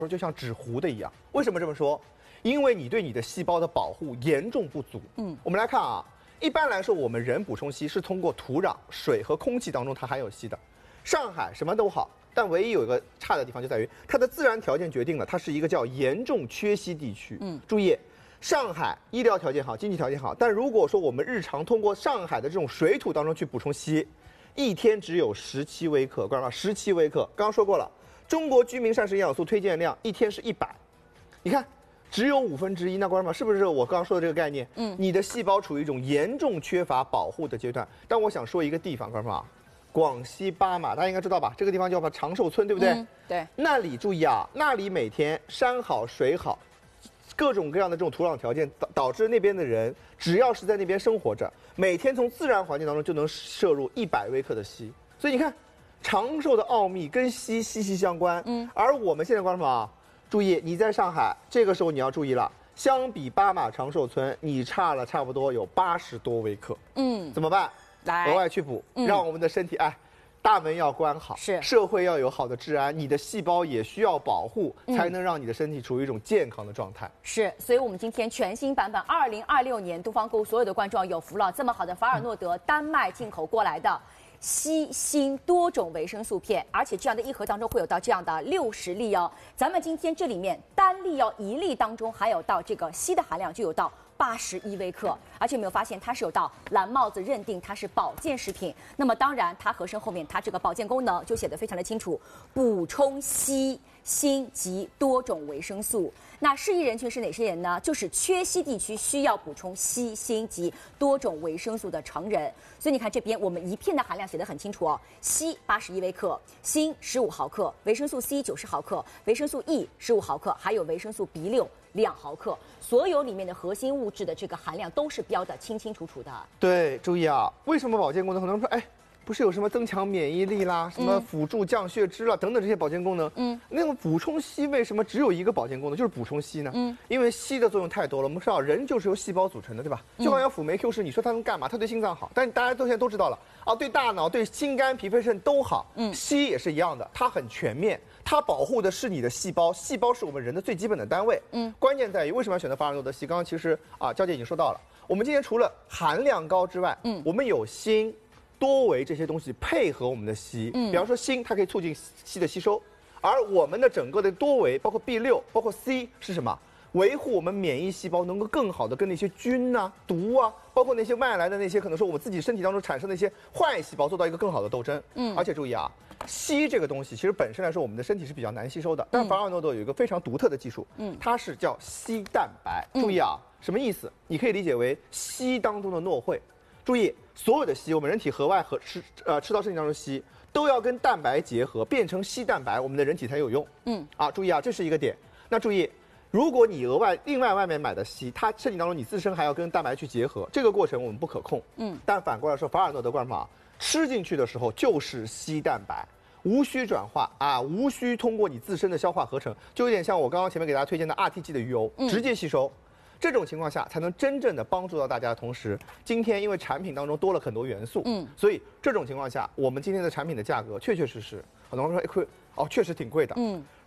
就像纸糊的一样。为什么这么说？因为你对你的细胞的保护严重不足。我们来看啊，一般来说，我们人补充硒是通过土壤、水和空气当中它含有硒的。上海什么都好，但唯一有一个差的地方就在于它的自然条件决定了它是一个叫严重缺硒地区。注意，上海医疗条件好，经济条件好，但如果说我们日常通过上海的这种水土当中去补充硒，一天只有17微克，观众们，17微克。刚刚说过了，中国居民膳食营养素推荐量一天是100，你看只有1/5，那观众们是不是我刚刚说的这个概念？你的细胞处于一种严重缺乏保护的阶段。但我想说一个地方，观众们啊，广西巴马大家应该知道吧？这个地方叫长寿村，对不对？ 对。 那里注意啊，那里每天山好水好。各种各样的这种土壤条件导致那边的人，只要是在那边生活着，每天从自然环境当中就能摄入100微克的硒。所以你看，长寿的奥秘跟硒息息相关。而我们现在观众们啊，注意你在上海，这个时候你要注意了，相比巴马长寿村，你差了差不多有80多微克。怎么办？ 来， 额外去补，让我们的身体大门要关好， 是社会要有好的治安，你的细胞也需要保护，才能让你的身体处于一种健康的状态。 是，所以我们今天全新版本2026年东方购物所有的观众有福了，这么好的法尔诺德丹麦进口过来的硒锌多种维生素片，而且这样的一盒当中会有到这样的60粒哦。咱们今天这里面单粒1粒当中含有到这个硒的含量就有到81微克，而且有没有发现它是有到蓝帽子认定它是保健食品？那么当然，它盒身后面它这个保健功能就写得非常的清楚，补充硒、锌及多种维生素。那适宜人群是哪些人呢？就是缺硒地区需要补充硒、锌及多种维生素的成人。所以你看这边我们一片的含量写得很清楚哦，硒81微克，锌15毫克，维生素 C 90毫克，维生素 E 15毫克，还有维生素 B6 2毫克，所有里面的核心物质的这个含量都是标得清清楚楚的。 对，注意啊，为什么保健功能？很多人说，不是有什么增强免疫力啦，什么辅助降血脂啦，等等这些保健功能。那么补充硒为什么只有一个保健功能，就是补充硒呢？因为硒的作用太多了。我们知道人就是由细胞组成的，对吧？就好像辅酶 Q 十，你说它能干嘛？它对心脏好，但大家现在都知道了啊，对大脑、对心肝脾肺肾都好。硒也是一样的，它很全面。它保护的是你的细胞，细胞是我们人的最基本的单位。关键在于为什么要选择法尔诺德硒？刚刚其实娇姐已经说到了，我们今天除了含量高之外，我们有锌、多维这些东西配合我们的硒。比方说锌，它可以促进硒的吸收，而我们的整个的多维，包括 B6，包括 C 是什么？维护我们免疫细胞能够更好的跟那些菌啊、毒啊，包括那些外来的那些可能说我们自己身体当中产生的一些坏细胞做到一个更好的斗争。而且注意啊，硒这个东西其实本身来说我们的身体是比较难吸收的，但法尔诺德有一个非常独特的技术，它是叫硒蛋白。注意啊，什么意思？你可以理解为硒当中的诺惠。注意，所有的硒，我们人体和外吃到身体当中的硒，都要跟蛋白结合，变成硒蛋白，我们的人体才有用。注意啊，这是一个点。那注意，如果你另外外面买的硒，它身体当中你自身还要跟蛋白去结合，这个过程我们不可控。但反过来说，法尔诺德灌法吃进去的时候就是硒蛋白，无需转化无需通过你自身的消化合成，就有点像我刚刚前面给大家推荐的 RTG 的鱼油，直接吸收。这种情况下才能真正的帮助到大家的同时，今天因为产品当中多了很多元素，所以这种情况下，我们今天的产品的价格确确实实，很多人说确实挺贵的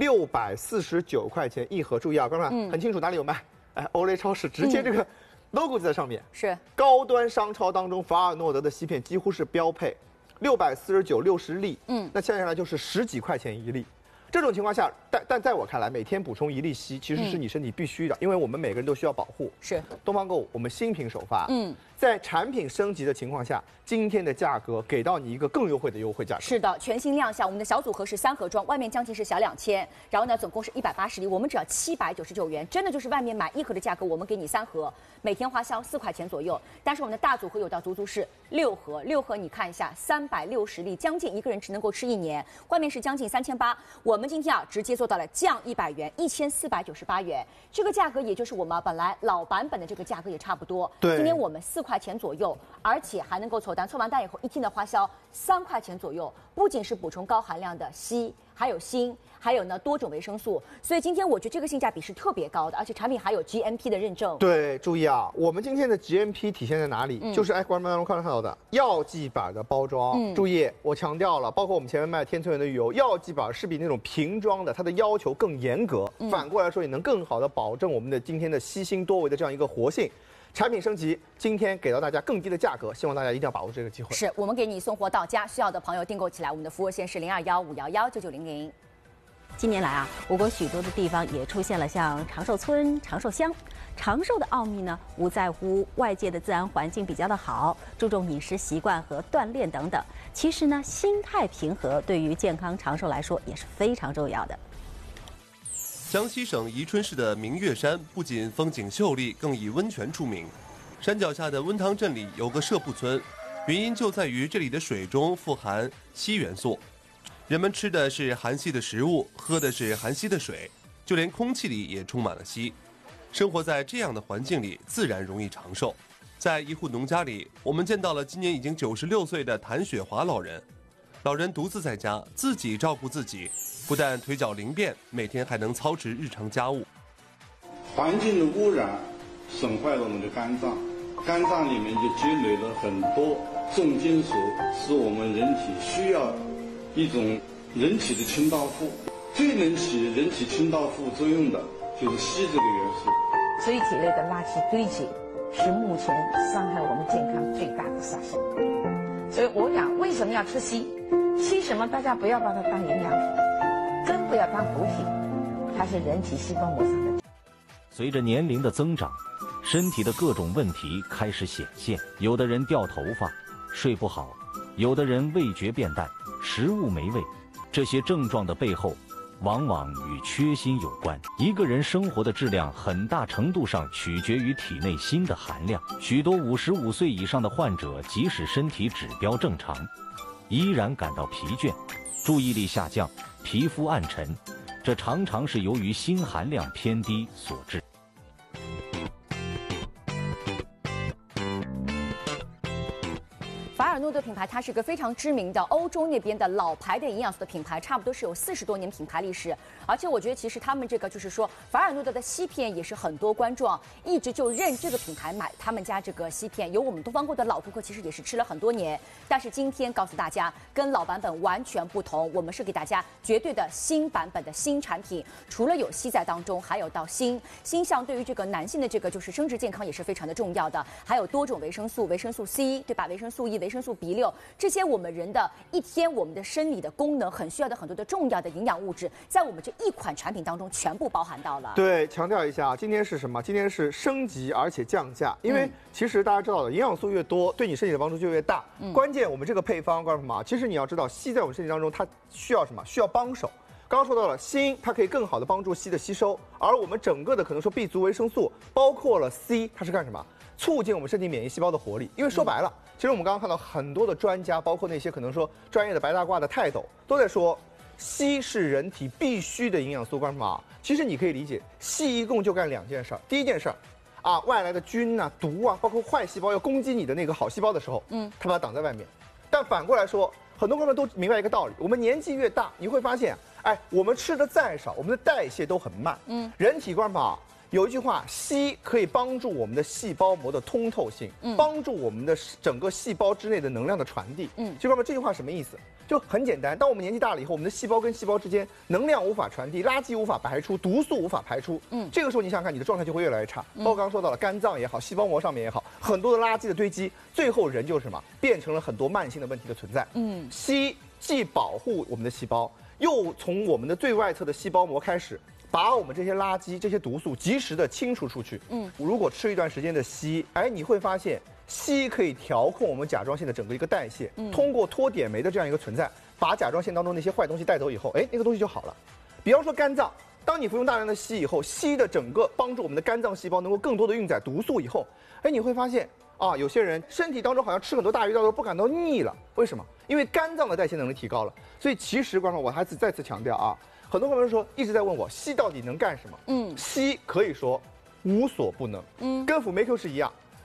，649块钱一盒。注意啊，刚才很清楚哪里有卖，欧莱超市直接这个 logo 就在上面，是高端商超当中法尔诺德的硒片几乎是标配，649 60粒，那算下来就是10几块钱一粒。这种情况下，但在我看来，每天补充1粒硒其实是你身体必须的，因为我们每个人都需要保护。是东方购物，我们新品首发，在产品升级的情况下，今天的价格给到你一个更优惠的优惠价格。 是的，全新亮相，我们的小组合是3盒装，外面将近是小2000，然后呢，总共是180粒，我们只要799元，真的就是外面买1盒的价格，我们给你3盒，每天花销4块钱左右。但是我们的大组合有到足足是6盒，6盒你看一下，360粒，将近一个人只能够吃1年，外面是将近3800，我们今天直接做到了降100元，1498元，这个价格也就是我们本来老版本的这个价格也差不多。对，今天我们4 块钱左右，而且还能够凑单，凑完单以后一天的花销3块钱左右。不仅是补充高含量的硒，还有锌，还有呢多种维生素。所以今天我觉得这个性价比是特别高的，而且产品还有 GMP 的认证。 对，注意啊，我们今天的 GMP 体现在哪里？就是观众当中看到的药剂版的包装。注意，我强调了，包括我们前面卖天村园的鱼油，药剂版是比那种瓶装的它的要求更严格。反过来说，也能更好的保证我们的今天的硒锌多维的这样一个活性。产品升级，今天给到大家更低的价格，希望大家一定要把握这个机会。 是我们给你送货到家，需要的朋友订购起来，我们的服务线是0215119900。 近年来啊，我国许多的地方也出现了像长寿村、长寿乡。长寿的奥秘呢，无在乎外界的自然环境比较的好，注重饮食习惯和锻炼等等。其实呢，心态平和对于健康长寿来说也是非常重要的。 江西省宜春市的明月山不仅风景秀丽，更以温泉出名。山脚下的温汤镇里有个社铺村，原因就在于这里的水中富含硒元素，人们吃的是含硒的食物，喝的是含硒的水，就连空气里也充满了硒。生活在这样的环境里，自然容易长寿。在一户农家里，我们见到了今年已经96岁的谭雪华老人。老人独自在家，自己照顾自己，不但腿脚灵便，每天还能操持日常家务。 环境的污染损坏了我们的肝脏，肝脏里面就积累了很多重金属，是我们人体需要一种人体的清道夫。最能起人体清道夫作用的就是硒这个元素。 所以体内的垃圾堆积是目前伤害我们健康最大的杀手。所以我讲为什么要吃硒？硒什么？大家不要把它当营养品，更不要当补品，它是人体细胞膜上的。 随着年龄的增长，身体的各种问题开始显现，有的人掉头发、睡不好，有的人味觉变淡、食物没味。这些症状的背后，往往与缺锌有关。一个人生活的质量很大程度上取决于体内锌的含量。许多55岁以上的患者，即使身体指标正常，依然感到疲倦、注意力下降、皮肤暗沉，这常常是由于锌含量偏低所致。 法尔诺德品牌它是一个非常知名的欧洲那边的老牌的营养素的品牌，差不多是有40多年品牌历史。而且我觉得其实他们这个就是说，法尔诺德的硒片也是很多观众一直就认这个品牌买他们家这个硒片。有我们东方购的老顾客其实也是吃了很多年，但是今天告诉大家，跟老版本完全不同，我们是给大家绝对的新版本的新产品。除了有硒在当中，还有到锌，锌相对于这个男性的这个就是生殖健康也是非常的重要的，还有多种维生素，维生素 C 对吧？维生素 E、维生素 B6，这些我们人的一天我们的生理的功能很需要的很多的重要的营养物质，在我们这一款产品当中全部包含到了。 对，强调一下，今天是什么？今天是升级而且降价，因为其实大家知道的，营养素越多，对你身体的帮助就越大。关键我们这个配方，关于什么？其实你要知道，硒在我们身体当中它需要什么？需要帮手。刚刚说到了锌，它可以更好的帮助硒的吸收，而我们整个的可能说 B 族维生素，包括了 C， 它是干什么？促进我们身体免疫细胞的活力。因为说白了，其实我们刚刚看到很多的专家，包括那些可能说专业的白大褂的泰斗，都在说，硒是人体必须的营养素。干什么？其实你可以理解，硒一共就干2件事。第一件事，外来的菌啊、毒啊，包括坏细胞要攻击你的那个好细胞的时候，它把它挡在外面。但反过来说，很多朋友们都明白一个道理：我们年纪越大，你会发现，我们吃的再少，我们的代谢都很慢。人体干嘛？有一句话，硒可以帮助我们的细胞膜的通透性，帮助我们的整个细胞之内的能量的传递。就这句话什么意思？就很简单，当我们年纪大了以后，我们的细胞跟细胞之间能量无法传递，垃圾无法排出，毒素无法排出。这个时候你想想看，你的状态就会越来越差。包括刚刚说到了肝脏也好，细胞膜上面也好，很多的垃圾的堆积，最后人就是什么？变成了很多慢性的问题的存在。硒既保护我们的细胞，又从我们的最外侧的细胞膜开始，把我们这些垃圾、这些毒素及时的清除出去。如果吃一段时间的硒，你会发现硒可以调控我们甲状腺的整个一个代谢，通过脱碘酶的这样一个存在，把甲状腺当中那些坏东西带走以后，那个东西就好了。比方说肝脏，当你服用大量的硒以后，硒的整个帮助我们的肝脏细胞能够更多的运载毒素以后，你会发现有些人身体当中好像吃很多大鱼大肉不感到腻了，为什么？因为肝脏的代谢能力提高了。所以其实观众，我还是再次强调很多朋友说一直在问我硒到底能干什么？硒可以说无所不能，跟辅酶 Q 是一样。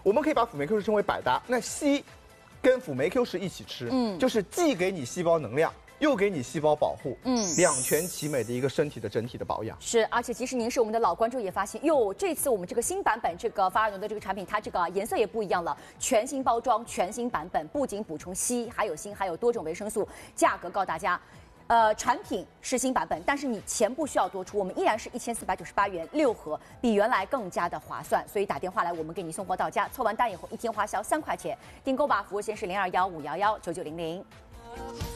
我们可以把辅酶 Q 十称为百搭。那硒跟辅酶 Q 十一起吃，就是既给你细胞能量，又给你细胞保护，两全其美的一个身体的整体的保养。 是，而且即使您是我们的老观众，也发现哟，这次我们这个新版本这个法尔诺的这个产品，它这个颜色也不一样了，全新包装，全新版本，不仅补充硒，还有锌，还有多种维生素，价格告诉大家。产品是新版本，但是你钱不需要多出，我们依然是1498元6盒，比原来更加的划算。所以打电话来，我们给你送货到家，凑完单以后1天花销3块钱。订购吧，服务线是0215119900。